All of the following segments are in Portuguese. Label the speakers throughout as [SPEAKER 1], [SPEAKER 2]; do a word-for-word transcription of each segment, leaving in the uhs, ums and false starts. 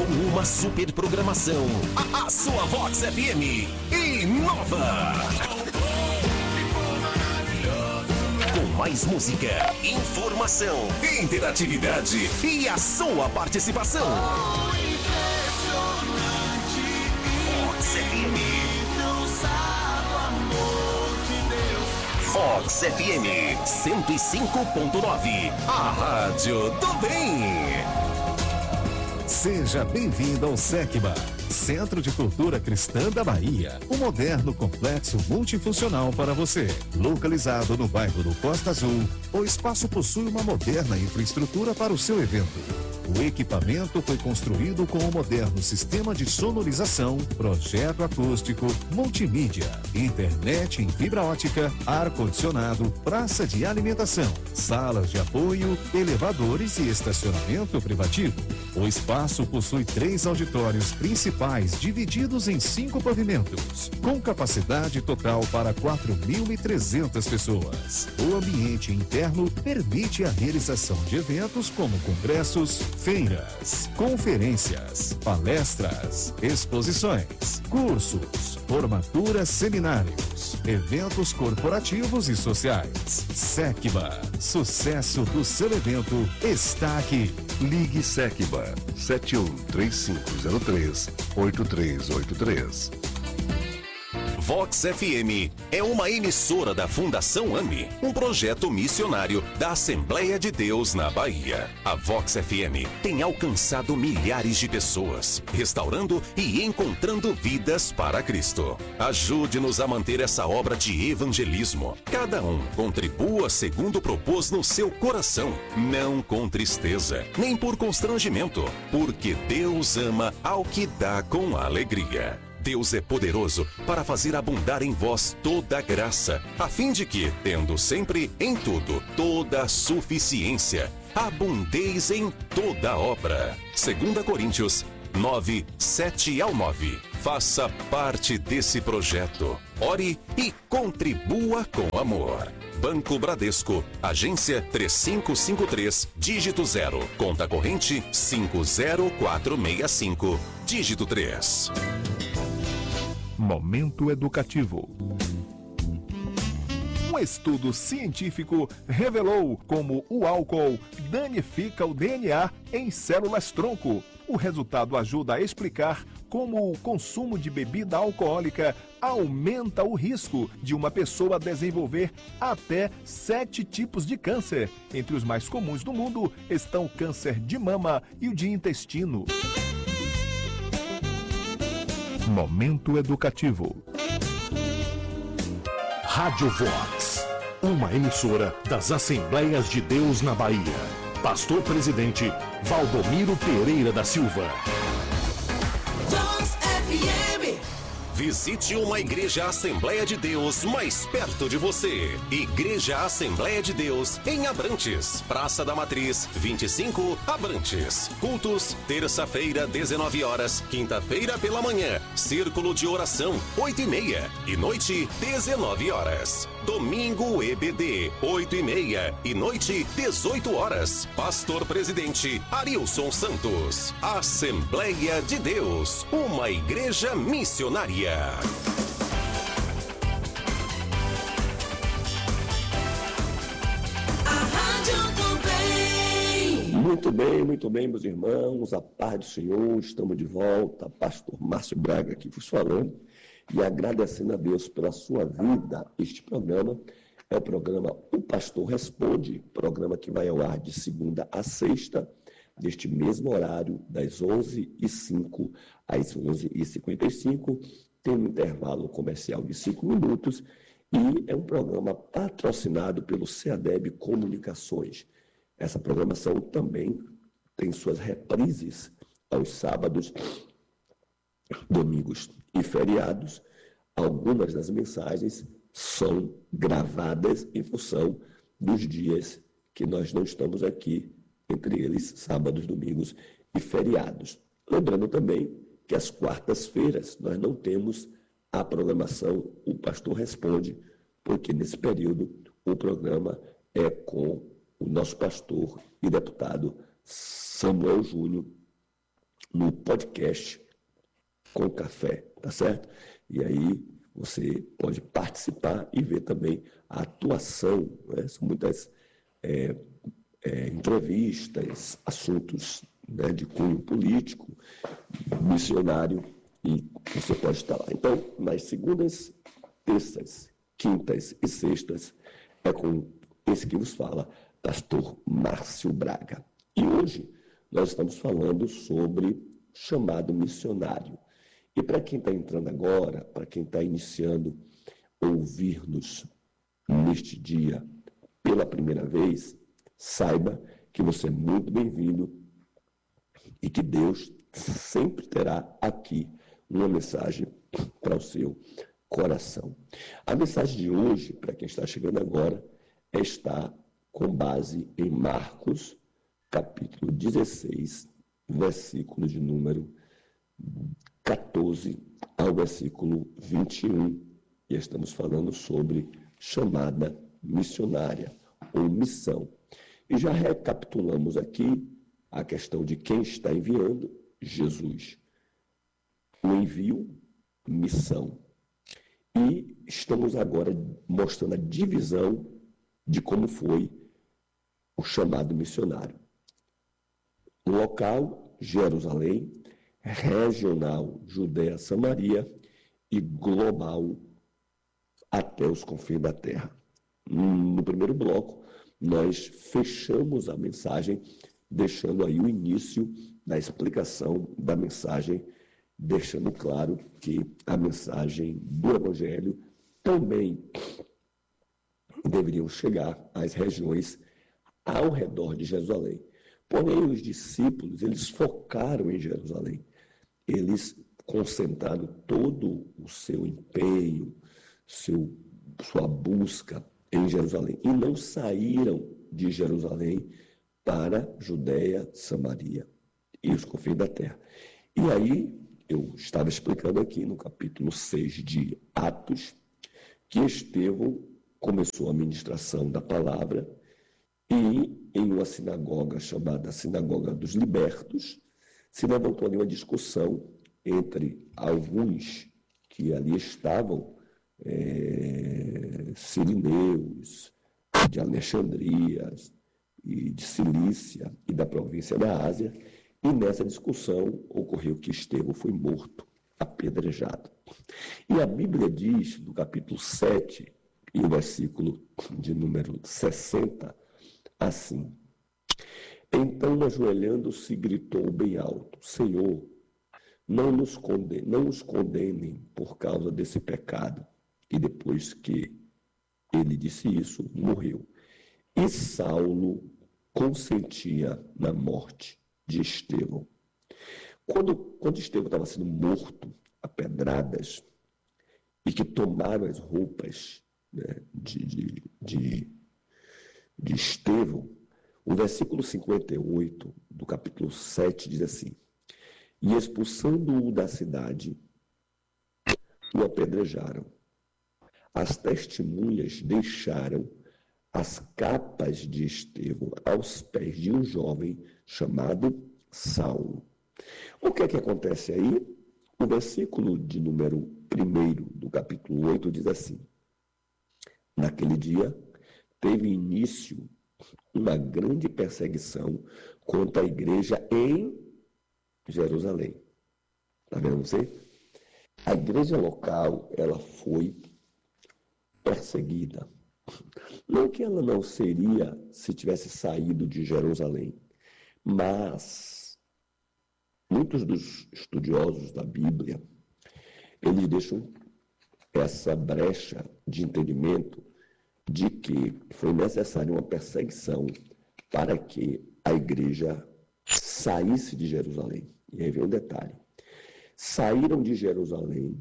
[SPEAKER 1] Com uma super programação, a, a sua Vox F M inova. Com mais música, informação, interatividade e a sua participação. Vox F M. Vox F M cento e cinco ponto nove, a rádio do bem.
[SPEAKER 2] Seja bem-vindo ao SECBA, Centro de Cultura Cristã da Bahia, um moderno complexo multifuncional para você. Localizado no bairro do Costa Azul, o espaço possui uma moderna infraestrutura para o seu evento. O equipamento foi construído com um moderno sistema de sonorização, projeto acústico, multimídia, internet em fibra ótica, ar-condicionado, praça de alimentação, salas de apoio, elevadores e estacionamento privativo. O espaço possui três auditórios principais divididos em cinco pavimentos, com capacidade total para quatro mil e trezentas pessoas. O ambiente interno permite a realização de eventos como congressos, feiras, conferências, palestras, exposições, cursos, formaturas, seminários, eventos corporativos e sociais. SECBA, sucesso do seu evento está aqui.
[SPEAKER 3] Ligue SECBA sete um três cinco zero três oito três oito três.
[SPEAKER 1] Vox F M é uma emissora da Fundação AME, um projeto missionário da Assembleia de Deus na Bahia. A Vox F M tem alcançado milhares de pessoas, restaurando e encontrando vidas para Cristo. Ajude-nos a manter essa obra de evangelismo. Cada um contribua segundo propôs no seu coração, não com tristeza, nem por constrangimento, porque Deus ama ao que dá com alegria. Deus é poderoso para fazer abundar em vós toda a graça, a fim de que, tendo sempre em tudo toda a suficiência, abundeis em toda obra. Segunda Coríntios nove, sete ao nove. Faça parte desse projeto. Ore e contribua com amor. Banco Bradesco, agência três cinco cinco três, dígito zero, conta corrente cinco zero quatro seis cinco, dígito três.
[SPEAKER 4] Momento educativo. Um estudo científico revelou como o álcool danifica o D N A em células-tronco. O resultado ajuda a explicar como o consumo de bebida alcoólica aumenta o risco de uma pessoa desenvolver até sete tipos de câncer. Entre os mais comuns do mundo estão o câncer de mama e o de intestino. Momento educativo.
[SPEAKER 5] Rádio Vox, uma emissora das Assembleias de Deus na Bahia. Pastor Presidente Valdomiro Pereira da Silva.
[SPEAKER 1] Vox F M. Visite uma Igreja Assembleia de Deus mais perto de você. Igreja Assembleia de Deus em Abrantes, Praça da Matriz, vinte e cinco, Abrantes. Cultos, terça-feira, dezenove horas, quinta-feira pela manhã, Círculo de Oração, oito e meia, e noite, dezenove horas. Domingo E B D, oito e meia, e noite, dezoito horas. Pastor Presidente Arilson Santos. Assembleia de Deus, uma igreja missionária.
[SPEAKER 6] Muito bem, muito bem, meus irmãos, a paz do Senhor, estamos de volta, pastor Márcio Braga aqui vos falando, e agradecendo a Deus pela sua vida. Este programa é o programa O Pastor Responde, programa que vai ao ar de segunda a sexta, neste mesmo horário, das onze e cinco às onze e cinquenta e cinco, tem um intervalo comercial de cinco minutos, e é um programa patrocinado pelo CEADEB Comunicações. Essa programação também tem suas reprises aos sábados, domingos e feriados. Algumas das mensagens são gravadas em função dos dias que nós não estamos aqui, entre eles sábados, domingos e feriados. Lembrando também que às quartas-feiras nós não temos a programação O Pastor Responde, porque nesse período o programa é com o nosso pastor e deputado Samuel Júnior, no podcast com café, tá certo? E aí você pode participar e ver também a atuação, né? São muitas é, é, entrevistas, assuntos, né, de cunho político, missionário, e você pode estar lá. Então, nas segundas, terças, quintas e sextas, é com esse que vos fala, pastor Márcio Braga. E hoje nós estamos falando sobre chamado missionário. E para quem está entrando agora, para quem está iniciando ouvir-nos neste dia pela primeira vez, saiba que você é muito bem-vindo e que Deus sempre terá aqui uma mensagem para o seu coração. A mensagem de hoje, para quem está chegando agora, está com base em Marcos, capítulo dezesseis, versículo de número catorze ao versículo vinte e um. E estamos falando sobre chamada missionária ou missão. E já recapitulamos aqui a questão de quem está enviando, Jesus. O envio, missão. E estamos agora mostrando a divisão de como foi o chamado missionário. Local, Jerusalém, regional, Judéia, Samaria e global até os confins da terra. No primeiro bloco, nós fechamos a mensagem, deixando aí o início da explicação da mensagem, deixando claro que a mensagem do Evangelho também deveriam chegar às regiões ao redor de Jerusalém. Porém, os discípulos, eles focaram em Jerusalém. Eles concentraram todo o seu empenho, seu, sua busca em Jerusalém. E não saíram de Jerusalém para Judéia, Samaria e os confins da terra. E aí, eu estava explicando aqui no capítulo seis de Atos, que Estevão começou a ministração da palavra e em uma sinagoga chamada Sinagoga dos Libertos, se levantou ali uma discussão entre alguns que ali estavam, é, sirineus, de Alexandria, e de Cilícia e da província da Ásia, e nessa discussão ocorreu que Estevão foi morto, apedrejado. E a Bíblia diz, no capítulo sete, e o versículo de número sessenta, assim: então, ajoelhando-se, gritou bem alto: Senhor, não nos condenem, não os condenem por causa desse pecado. E depois que ele disse isso, morreu. E Saulo consentia na morte de Estevão. Quando, quando Estevão estava sendo morto a pedradas, e que tomaram as roupas, né, de, de, de, de Estevão, o versículo cinquenta e oito do capítulo sete diz assim: e expulsando-o da cidade, o apedrejaram. As testemunhas deixaram as capas de Estevão aos pés de um jovem chamado Saulo. O que é que acontece aí? O versículo de número um do capítulo oito diz assim: naquele dia teve início uma grande perseguição contra a igreja em Jerusalém. Está vendo você? A igreja local, ela foi perseguida. Não que ela não seria se tivesse saído de Jerusalém, mas muitos dos estudiosos da Bíblia, eles deixam essa brecha de entendimento de que foi necessária uma perseguição para que a igreja saísse de Jerusalém. E aí vem um detalhe: saíram de Jerusalém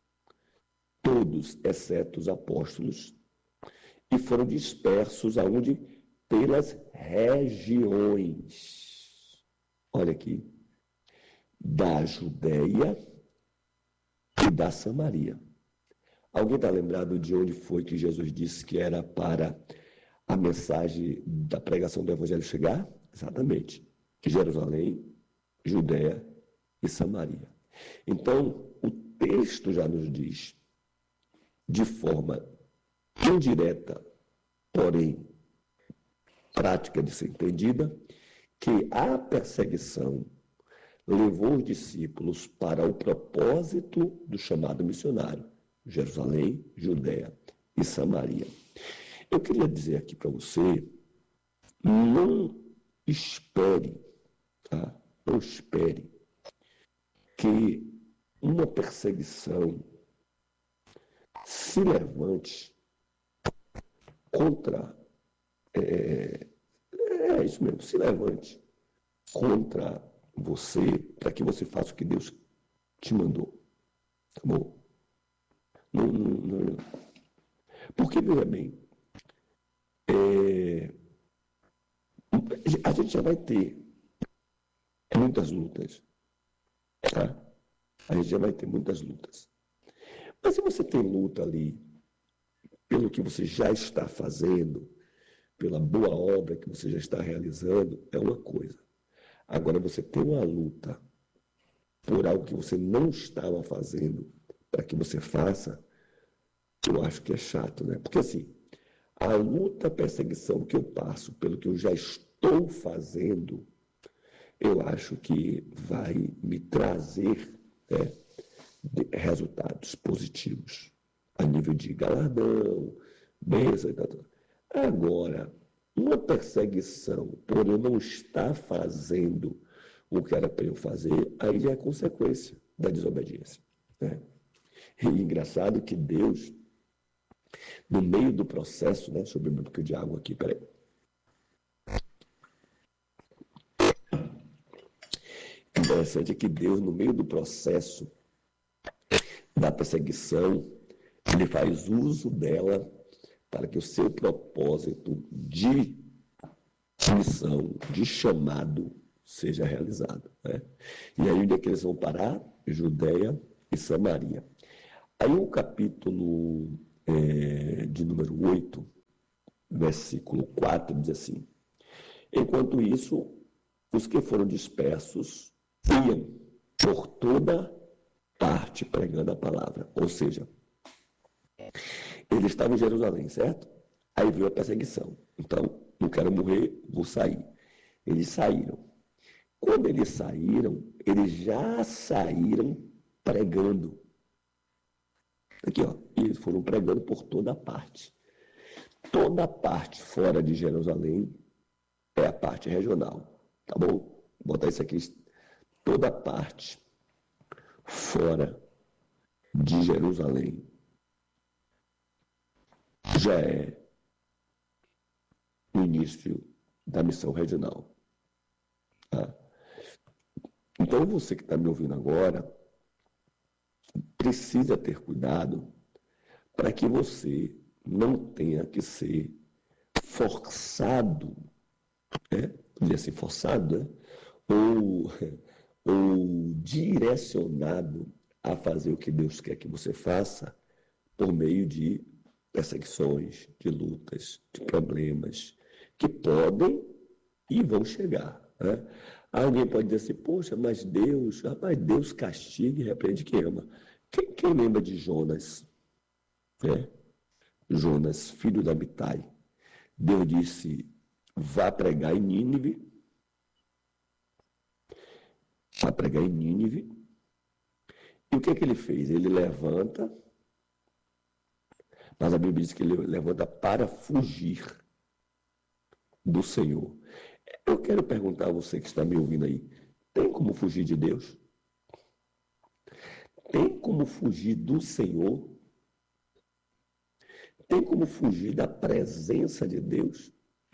[SPEAKER 6] todos, exceto os apóstolos, e foram dispersos aonde? Pelas regiões. Olha aqui, da Judéia e da Samaria. Alguém está lembrado de onde foi que Jesus disse que era para a mensagem da pregação do Evangelho chegar? Exatamente. Jerusalém, Judéia e Samaria. Então, o texto já nos diz, de forma indireta, porém prática de ser entendida, que a perseguição levou os discípulos para o propósito do chamado missionário, Jerusalém, Judéia e Samaria. Eu queria dizer aqui para você, não espere, tá? Não espere que uma perseguição se levante contra, é, é isso mesmo, se levante contra você, para que você faça o que Deus te mandou. Tá bom? Não, não, não. Porque, veja bem, é, a gente já vai ter muitas lutas. Tá? A gente já vai ter muitas lutas. Mas se você tem luta ali, pelo que você já está fazendo, pela boa obra que você já está realizando, é uma coisa. Agora, você tem uma luta por algo que você não estava fazendo para que você faça, eu acho que é chato, né? Porque assim, a luta, a perseguição que eu passo pelo que eu já estou fazendo, eu acho que vai me trazer, né, resultados positivos a nível de galardão, bênção e tal. Agora, uma perseguição por eu não estar fazendo o que era para eu fazer, aí já é consequência da desobediência. Né? E engraçado que Deus, no meio do processo, né, deixa eu beber um pouquinho de água aqui, peraí. Interessante é que Deus, no meio do processo da perseguição, ele faz uso dela para que o seu propósito de missão, de chamado, seja realizado. Né? E aí, onde é que eles vão parar? Judéia e Samaria. Aí o capítulo é, de número oito, versículo quatro, diz assim: enquanto isso, os que foram dispersos iam por toda parte pregando a palavra. Ou seja, ele estava em Jerusalém, certo? Aí veio a perseguição. Então, não quero morrer, vou sair. Eles saíram. Quando eles saíram, eles já saíram pregando. Aqui, ó. E eles foram pregando por toda parte. Toda parte fora de Jerusalém é a parte regional. Tá bom? Vou botar isso aqui. Toda parte fora de Jerusalém já é o início da missão regional. Tá? Então, você que está me ouvindo agora, precisa ter cuidado para que você não tenha que ser forçado, né? Podia ser forçado, né? Ou, ou direcionado a fazer o que Deus quer que você faça por meio de perseguições, de lutas, de problemas que podem e vão chegar. Né? Alguém pode dizer assim, poxa, mas Deus, rapaz, Deus castiga e repreende quem ama. Quem, quem lembra de Jonas? É. Jonas, filho da Amitai. Deus disse, vá pregar em Nínive. Vá pregar em Nínive. E o que é que ele fez? Ele levanta, mas a Bíblia diz que ele levanta para fugir do Senhor. Eu quero perguntar a você que está me ouvindo aí, tem como fugir de Deus? Tem como fugir do Senhor? Tem como fugir da presença de Deus?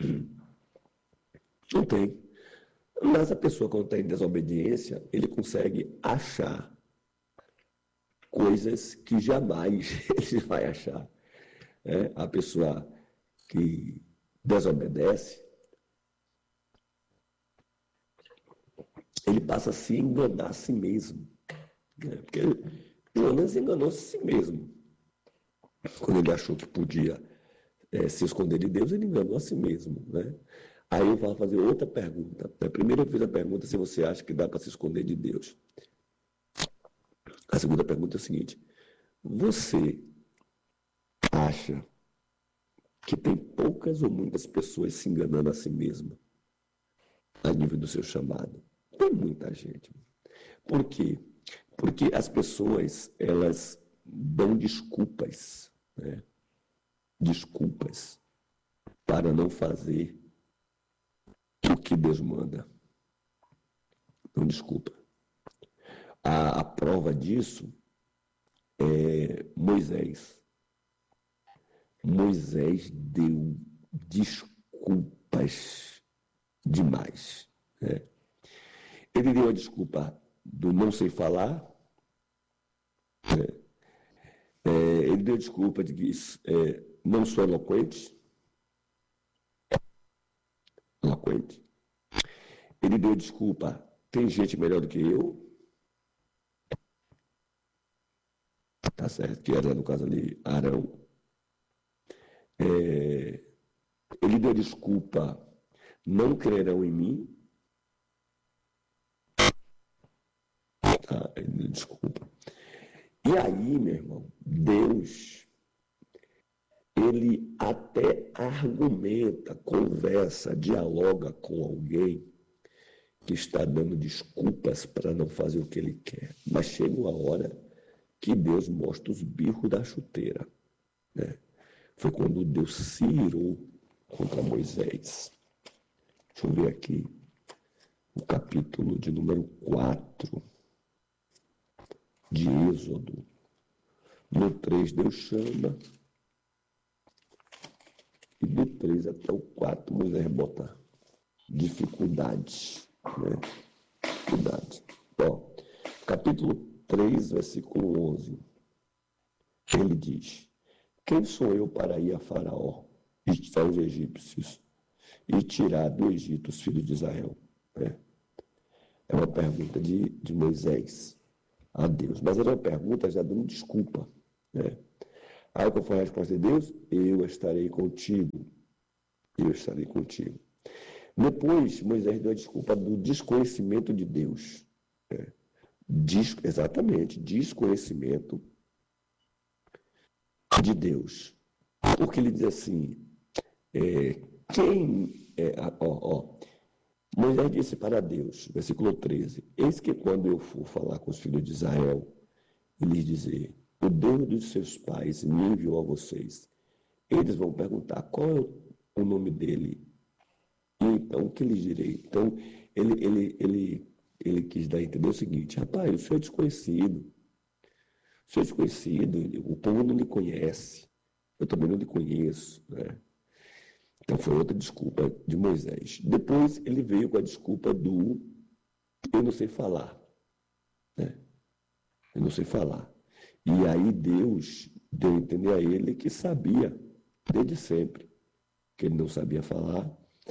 [SPEAKER 6] Não tem. Mas a pessoa, quando está em desobediência, ele consegue achar coisas que jamais ele vai achar. É, a pessoa que desobedece, ele passa a se enganar a si mesmo. Né? Porque Jonas enganou-se a si mesmo. Quando ele achou que podia é, se esconder de Deus, ele enganou a si mesmo. Né? Aí eu vou fazer outra pergunta. Primeiro eu fiz a pergunta se você acha que dá para se esconder de Deus. A segunda pergunta é a seguinte: você acha que tem poucas ou muitas pessoas se enganando a si mesma a nível do seu chamado? Tem muita gente. Por quê? Porque as pessoas, elas dão desculpas, né? Desculpas para não fazer o que Deus manda. Não desculpa. A, a prova disso é Moisés. Moisés deu desculpas demais, né? Ele deu a desculpa do não sei falar, né? É, ele deu a desculpa de que é, não sou eloquente, eloquente. Ele deu a desculpa, tem gente melhor do que eu, tá certo, que era no caso ali Arão. É, ele deu a desculpa, não crerão em mim. Tá, ele deu desculpa. E aí, meu irmão, Deus, ele até argumenta, conversa, dialoga com alguém que está dando desculpas para não fazer o que ele quer. Mas chega uma hora que Deus mostra os birros da chuteira, né? Foi quando Deus se irou contra Moisés. Deixa eu ver aqui o capítulo de número quatro de Êxodo. No três, Deus chama. E do três até o quatro, Moisés bota dificuldades, né? Dificuldades. Ó, capítulo três, versículo onze. Ele diz: quem sou eu para ir a Faraó e tirar os egípcios e tirar do Egito os filhos de Israel? É, é uma pergunta de, de Moisés a Deus. Mas era uma pergunta já dando desculpa, né? Aí qual foi a resposta de Deus? Eu estarei contigo. Eu estarei contigo. Depois, Moisés deu a desculpa do desconhecimento de Deus. Né? Des, exatamente, desconhecimento de Deus. Porque ele diz assim, é, quem... É, ó, ó, Moisés disse para Deus, versículo treze, eis que quando eu for falar com os filhos de Israel e lhes dizer, o Deus dos seus pais me enviou a vocês, eles vão perguntar qual é o nome dele. E então, o que lhes direi? Então, ele, ele, ele, ele quis dar a entender o seguinte, rapaz, o senhor é desconhecido, o senhor é desconhecido, o povo não lhe conhece, eu também não lhe conheço, né? Então, foi outra desculpa de Moisés. Depois, ele veio com a desculpa do eu não sei falar, né? Eu não sei falar. E aí Deus deu a entender a ele que sabia, desde sempre, que ele não sabia falar,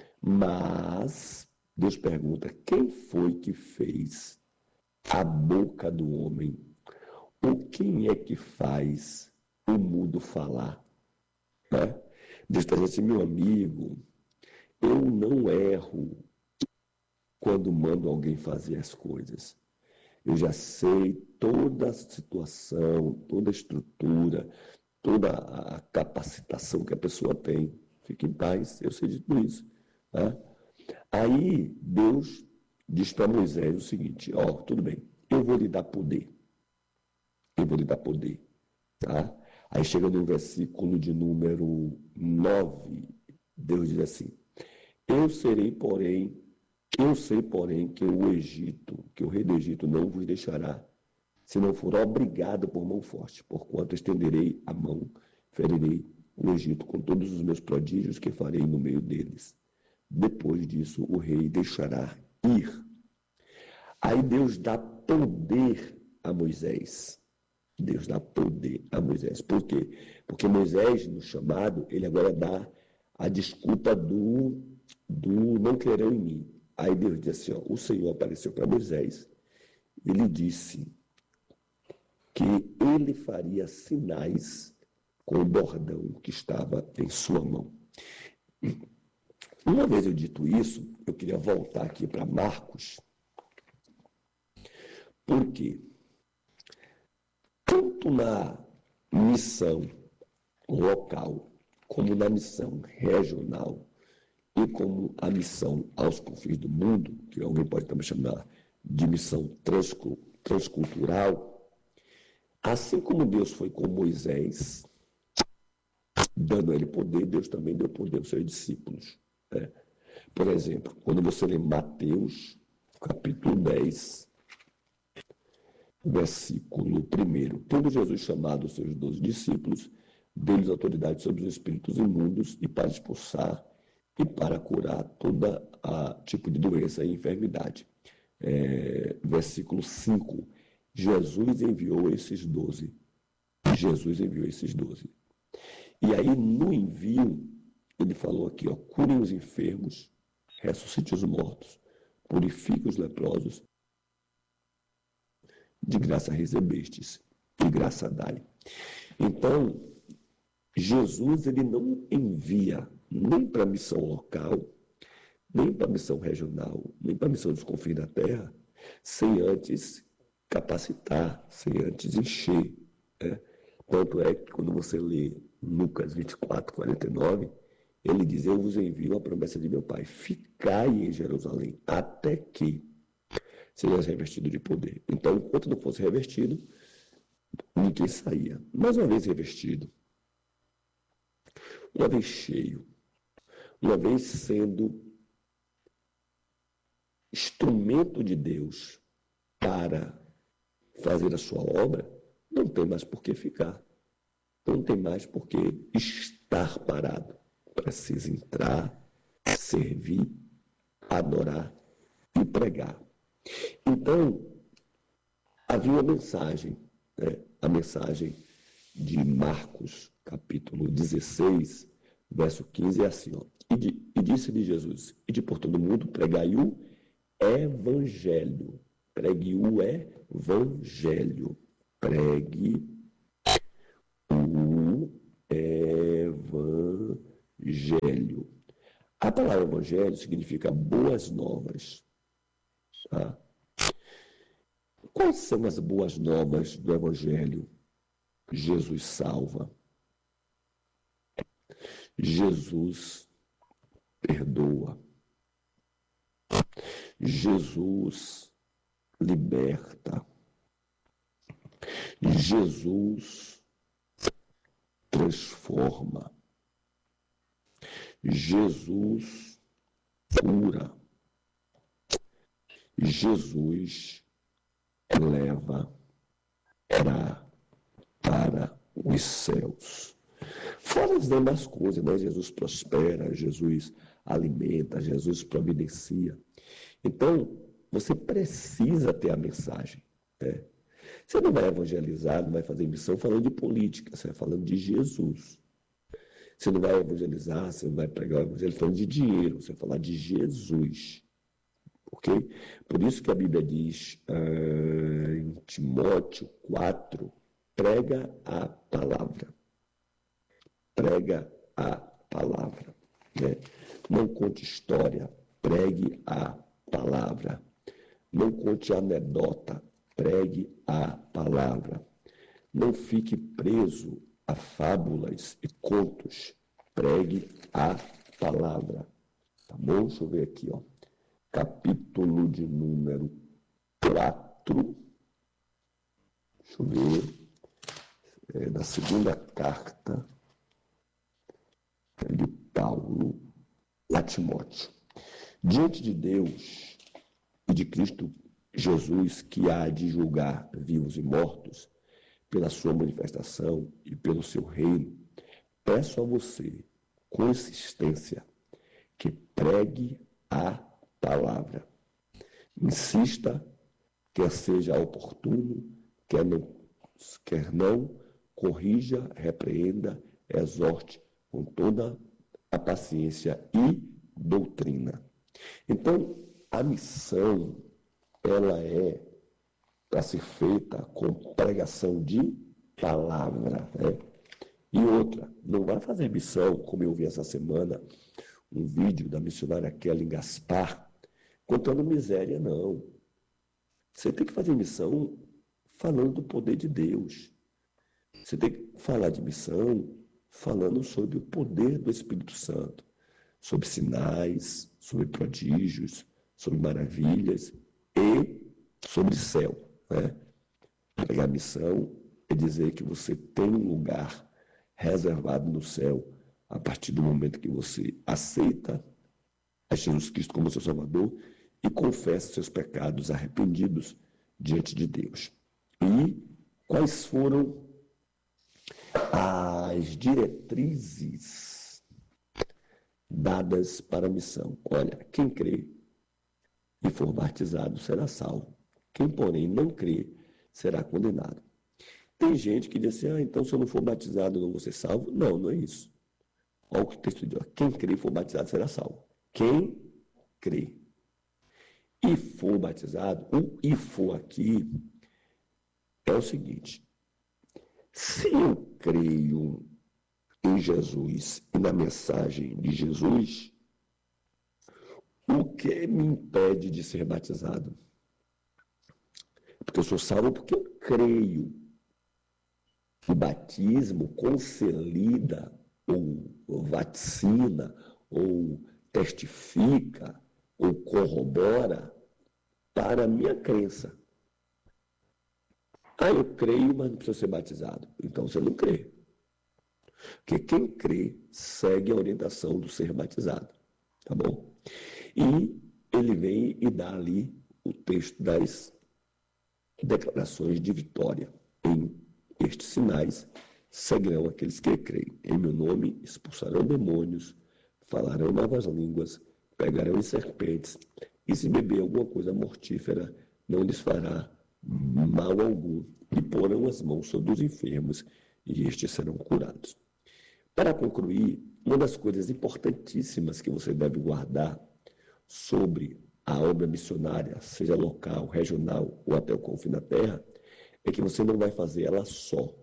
[SPEAKER 6] mas Deus pergunta, quem foi que fez a boca do homem? Ou quem é que faz o mudo falar? Né? Deus está dizendo assim, meu amigo, eu não erro quando mando alguém fazer as coisas. Eu já sei toda a situação, toda a estrutura, toda a capacitação que a pessoa tem. Fique em paz, eu sei de tudo isso. Tá? Aí Deus diz para Moisés o seguinte, ó, tudo bem, eu vou lhe dar poder. Eu vou lhe dar poder. Tá? Aí chega no versículo de número nove, Deus diz assim, eu serei, porém, eu sei, porém, que o Egito, que o rei do Egito não vos deixará, se não for obrigado por mão forte, porquanto estenderei a mão, ferirei o Egito com todos os meus prodígios que farei no meio deles. Depois disso, o rei deixará ir. Aí Deus dá poder a Moisés. Deus dá poder a Moisés. Por quê? Porque Moisés, no chamado, ele agora dá a desculpa do, do não crerão em mim. Aí Deus disse assim, ó, o Senhor apareceu para Moisés, ele disse que ele faria sinais com o bordão que estava em sua mão. Uma vez eu dito isso, eu queria voltar aqui para Marcos, porque tanto na missão local, como na missão regional, e como a missão aos confins do mundo, que alguém pode também chamar de missão transcultural, assim como Deus foi com Moisés, dando a ele poder, Deus também deu poder aos seus discípulos. Né? Por exemplo, quando você lê Mateus, capítulo dez, versículo um, tendo Jesus chamado os seus doze discípulos, deu-lhes autoridade sobre os espíritos imundos e para expulsar e para curar todo tipo de doença e enfermidade. É, versículo cinco, Jesus enviou esses doze. Jesus enviou esses doze. E aí, no envio, ele falou aqui, ó, curem os enfermos, ressuscite os mortos, purifique os leprosos, de graça recebestes, de graça dai. Então, Jesus, ele não envia nem para a missão local, nem para a missão regional, nem para a missão dos confins da terra, sem antes capacitar, sem antes encher. Né? Tanto é que quando você lê Lucas vinte e quatro, quarenta e nove, ele diz, eu vos envio a promessa de meu Pai, ficai em Jerusalém, até que sejas revestido de poder. Então, enquanto não fosse revestido, ninguém saía. Mas uma vez revestido, uma vez cheio, uma vez sendo instrumento de Deus para fazer a sua obra, não tem mais por que ficar. Não tem mais por que estar parado. Precisa entrar, servir, adorar e pregar. Então, havia uma mensagem, né? A mensagem de Marcos, capítulo dezesseis, verso quinze, é assim, ó. E, de, e disse-lhe Jesus, ide por todo mundo, pregai o evangelho. Pregue o evangelho. Pregue o evangelho. A palavra evangelho significa boas novas. Tá? Quais são as boas novas do evangelho? Jesus salva. Jesus perdoa. Jesus liberta. Jesus transforma. Jesus cura. Jesus leva para, para os céus. Fora as demais coisas, né? Jesus prospera, Jesus alimenta, Jesus providencia. Então, você precisa ter a mensagem. Né? Você não vai evangelizar, não vai fazer missão falando de política, você vai falando de Jesus. Você não vai evangelizar, você não vai pregar o evangelho falando de dinheiro, você vai falar de Jesus. Ok? Por isso que a Bíblia diz uh, em Timóteo quatro, prega a palavra. Prega a palavra. Né? Não conte história, pregue a palavra. Não conte anedota, pregue a palavra. Não fique preso a fábulas e contos, pregue a palavra. Tá bom? Deixa eu ver aqui, ó. Capítulo de número quatro. Deixa eu ver. É, da segunda carta de Paulo a Timóteo. Diante de Deus e de Cristo Jesus, que há de julgar vivos e mortos, pela sua manifestação e pelo seu reino, peço a você, com insistência, que pregue a palavra. Insista, quer seja oportuno, quer não, quer não, corrija, repreenda, exorte com toda a paciência e doutrina. Então, a missão, ela é para ser feita com pregação de palavra. Né? E outra, não vai fazer missão, como eu vi essa semana, um vídeo da missionária Kelly Gaspar, contando miséria, não. Você tem que fazer missão falando do poder de Deus, Você tem que falar de missão falando sobre o poder do Espírito Santo, sobre sinais, sobre prodígios, sobre maravilhas e sobre céu. Né? Pregar missão é dizer que você tem um lugar reservado no céu a partir do momento que você aceita a Jesus Cristo como seu Salvador e confessa seus pecados arrependidos diante de Deus. E quais foram as diretrizes dadas para a missão? Olha, quem crê e for batizado será salvo. Quem, porém, não crê será condenado. Tem gente que diz assim, ah, então se eu não for batizado eu não vou ser salvo. Não, não é isso. Olha o que o texto diz. Quem crê e for batizado será salvo. Quem crê e for batizado, o e for aqui é o seguinte. Se eu creio em Jesus e na mensagem de Jesus, o que me impede de ser batizado? Porque eu sou salvo porque eu creio. O batismo consolida, ou vaticina, ou testifica, ou corrobora para a minha crença. Ah, eu creio, mas não preciso ser batizado. Então você não crê. Porque quem crê segue a orientação do ser batizado. Tá bom? E ele vem e dá ali o texto das declarações de vitória. Em estes sinais seguirão aqueles que creem. Em meu nome expulsarão demônios, falarão novas línguas, pegarão em serpentes, e se beber alguma coisa mortífera, não lhes fará mal algum, e porão as mãos sobre os enfermos, e estes serão curados. Para concluir, uma das coisas importantíssimas que você deve guardar sobre a obra missionária, seja local, regional ou até o confim da terra, é que você não vai fazer ela só.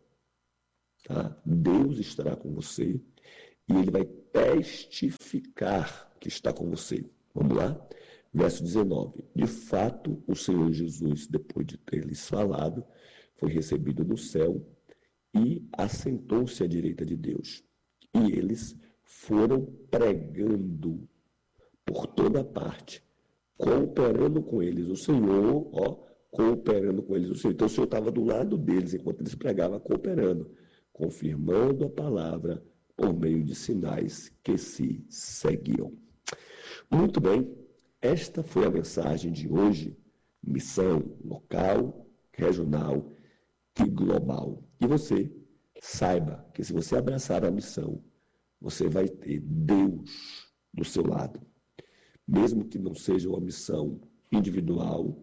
[SPEAKER 6] Tá? Deus estará com você e Ele vai testificar que está com você. Vamos lá? Verso dezenove. De fato, o Senhor Jesus, depois de ter lhes falado, foi recebido no céu e assentou-se à direita de Deus. E eles foram pregando por toda parte, cooperando com eles o Senhor, ó, cooperando com eles o Senhor. Então o Senhor estava do lado deles enquanto eles pregavam, cooperando, confirmando a palavra por meio de sinais que se seguiam. Muito bem, esta foi a mensagem de hoje, missão local, regional e global. E você saiba que se você abraçar a missão, você vai ter Deus do seu lado. Mesmo que não seja uma missão individual,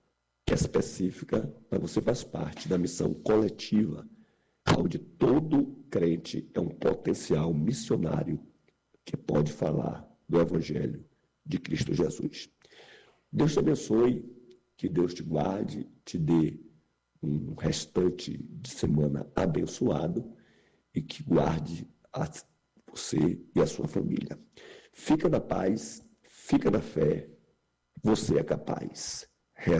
[SPEAKER 6] específica, mas você faz parte da missão coletiva, onde todo crente é um potencial missionário que pode falar do Evangelho de Cristo Jesus. Deus te abençoe, que Deus te guarde, te dê um restante de semana abençoado e que guarde a você e a sua família. Fica na paz, fica na fé, você é capaz.